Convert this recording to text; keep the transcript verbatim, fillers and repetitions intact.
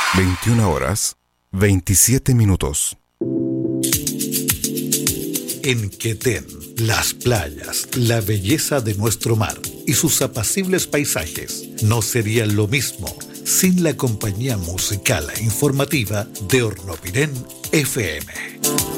veintiuna horas, veintisiete minutos. En Quetén, las playas, la belleza de nuestro mar y sus apacibles paisajes no serían lo mismo sin la compañía musical e informativa de Hornopirén F M.